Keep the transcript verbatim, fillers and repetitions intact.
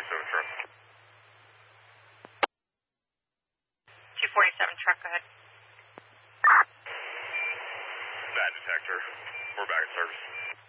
forty-seven truck. two forty-seven truck, go ahead. Bad detector. We're back in service.